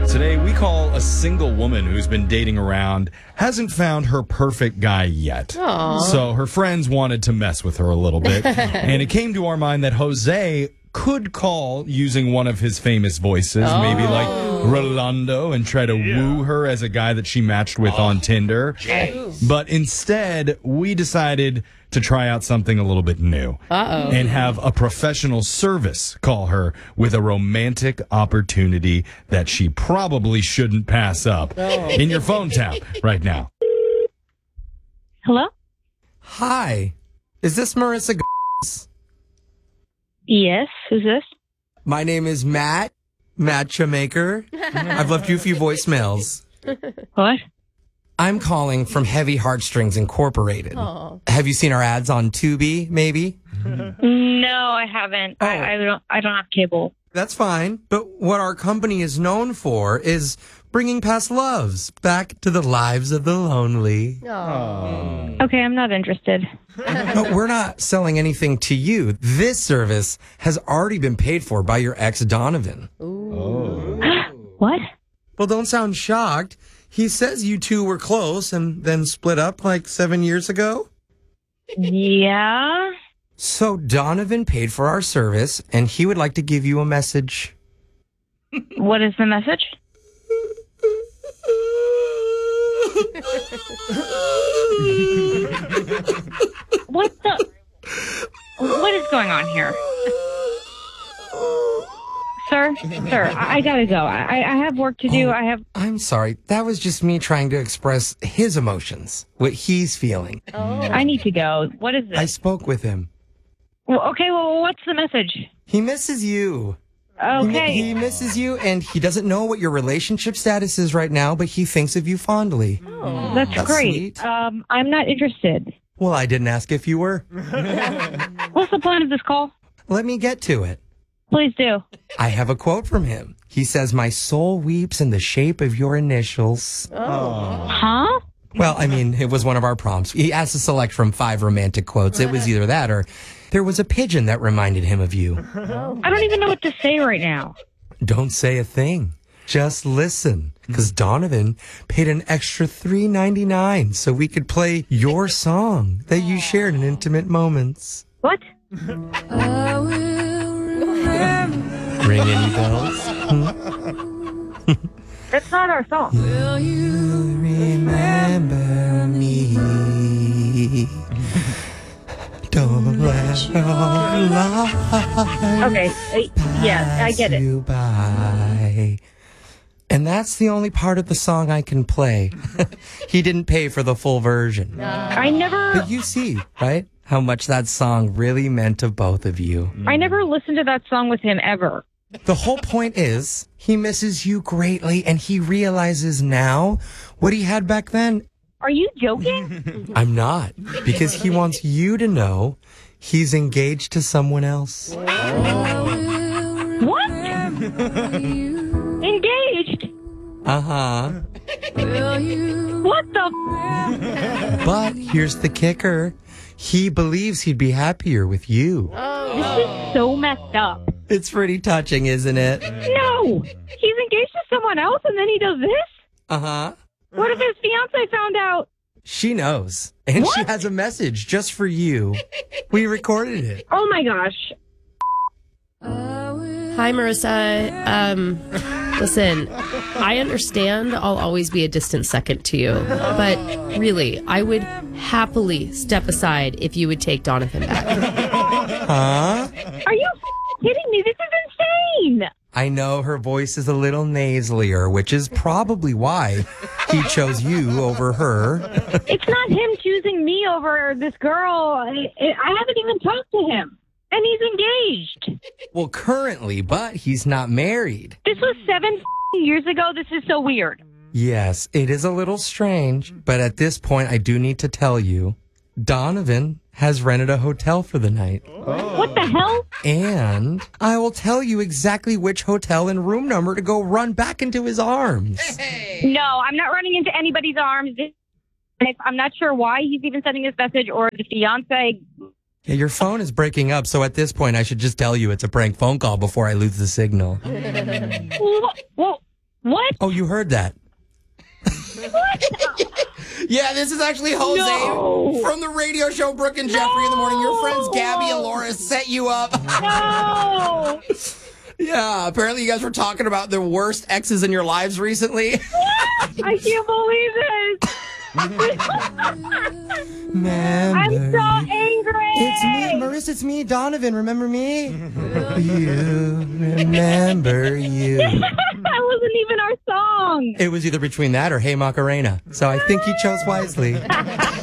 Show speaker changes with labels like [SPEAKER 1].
[SPEAKER 1] Today, we call a single woman who's been dating around, hasn't found her perfect guy yet.
[SPEAKER 2] Aww.
[SPEAKER 1] So her friends wanted to mess with her a little bit. And it came to our mind that Jose could call using one of his famous voices, maybe like Rolando, and try to woo her as a guy that she matched with on Tinder. But instead, we decided to try out something a little bit new and have a professional service call her with a romantic opportunity that she probably shouldn't pass up in your phone tap right now.
[SPEAKER 3] Hello?
[SPEAKER 4] Hi. Is this Marissa?
[SPEAKER 3] Yes, who's this?
[SPEAKER 4] My name is Matt Shoemaker. I've left you a few voicemails.
[SPEAKER 3] What?
[SPEAKER 4] I'm calling from Heavy Heartstrings Incorporated.
[SPEAKER 2] Aww.
[SPEAKER 4] Have you seen our ads on Tubi, maybe?
[SPEAKER 3] No, I haven't.
[SPEAKER 4] Oh.
[SPEAKER 3] I don't have cable.
[SPEAKER 4] That's fine. But what our company is known for is bringing past loves back to the lives of the lonely.
[SPEAKER 3] Okay, I'm not interested.
[SPEAKER 4] But we're not selling anything to you. This service has already been paid for by your ex, Donovan.
[SPEAKER 3] What?
[SPEAKER 4] Well, don't sound shocked. He says you two were close and then split up like 7 years ago.
[SPEAKER 3] Yeah?
[SPEAKER 4] So Donovan paid for our service, and he would like to give you a message.
[SPEAKER 3] What is the message? What is going on here? Sir, I gotta go. I have work to do.
[SPEAKER 4] I'm sorry. That was just me trying to express his emotions, what he's feeling.
[SPEAKER 3] I need to go. What is this?
[SPEAKER 4] I spoke with him.
[SPEAKER 3] Well, what's the message?
[SPEAKER 4] He misses you.
[SPEAKER 3] Okay.
[SPEAKER 4] He misses you, and he doesn't know what your relationship status is right now, but he thinks of you fondly.
[SPEAKER 3] That's great.
[SPEAKER 4] Sweet.
[SPEAKER 3] I'm not interested.
[SPEAKER 4] Well, I didn't ask if you were.
[SPEAKER 3] What's the point of this call?
[SPEAKER 4] Let me get to it.
[SPEAKER 3] Please do.
[SPEAKER 4] I have a quote from him. He says, "My soul weeps in the shape of your initials."
[SPEAKER 3] Huh?
[SPEAKER 4] Well, I mean, it was one of our prompts. He asked to select from 5 romantic quotes. It was either that or there was a pigeon that reminded him of you.
[SPEAKER 3] I don't even know what to say right now.
[SPEAKER 4] Don't say a thing. Just listen. Because Donovan paid an extra $3.99 so we could play your song that you shared in intimate moments.
[SPEAKER 3] What?
[SPEAKER 4] Ring any bells?
[SPEAKER 3] That's not our song.
[SPEAKER 4] Will you remember me? Don't let your life
[SPEAKER 3] Okay, yeah, I get it.
[SPEAKER 4] you by. And that's the only part of the song I can play. He didn't pay for the full version. But you see, right? How much that song really meant to both of you.
[SPEAKER 3] I never listened to that song with him ever.
[SPEAKER 4] The whole point is, he misses you greatly, and he realizes now what he had back then.
[SPEAKER 3] Are you joking?
[SPEAKER 4] I'm not, because he wants you to know he's engaged to someone else.
[SPEAKER 3] What? Engaged?
[SPEAKER 4] Uh-huh.
[SPEAKER 3] What the?
[SPEAKER 4] But here's the kicker. He believes he'd be happier with you.
[SPEAKER 3] This is so messed up.
[SPEAKER 4] It's pretty touching, isn't it?
[SPEAKER 3] No! He's engaged to someone else and then he does this?
[SPEAKER 4] Uh-huh.
[SPEAKER 3] What if his fiance found out?
[SPEAKER 4] She knows. And she has a message just for you. We recorded it.
[SPEAKER 3] Oh my gosh.
[SPEAKER 2] Hi, Marissa. Listen, I understand I'll always be a distant second to you, but really, I would happily step aside if you would take Donovan back.
[SPEAKER 4] Huh?
[SPEAKER 3] Are you kidding me? This is insane.
[SPEAKER 4] I know her voice is a little nasalier, which is probably why he chose you over her.
[SPEAKER 3] It's not him choosing me over this girl. I haven't even talked to him. And he's engaged.
[SPEAKER 4] Well, currently, but he's not married.
[SPEAKER 3] This was 7 years ago. This is so weird.
[SPEAKER 4] Yes, it is a little strange, but at this point, I do need to tell you, Donovan has rented a hotel for the night.
[SPEAKER 3] What the hell?
[SPEAKER 4] And I will tell you exactly which hotel and room number to go run back into his arms.
[SPEAKER 3] No, I'm not running into anybody's arms. I'm not sure why he's even sending this message or the fiance.
[SPEAKER 4] Yeah, your phone is breaking up, so at this point, I should just tell you it's a prank phone call before I lose the signal.
[SPEAKER 3] What?
[SPEAKER 4] Oh, you heard that. Yeah, this is actually Jose from the radio show Brooke and Jeffrey in the Morning. Your friends Gabby and Laura set you up.
[SPEAKER 3] No.
[SPEAKER 4] Yeah, apparently you guys were talking about the worst exes in your lives recently.
[SPEAKER 3] I can't believe this. I'm so angry.
[SPEAKER 4] It's me, Marissa. It's me, Donovan. Remember me? You remember you.
[SPEAKER 3] That wasn't even our song.
[SPEAKER 4] It was either between that or Hey Macarena. So I think you chose wisely.